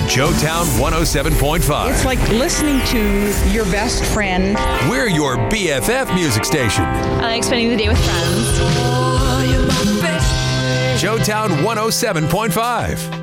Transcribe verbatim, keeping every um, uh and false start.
Joetown one oh seven point five. It's like listening to your best friend. We're your B F F music station. I like spending the day with friends. Joetown one oh seven point five.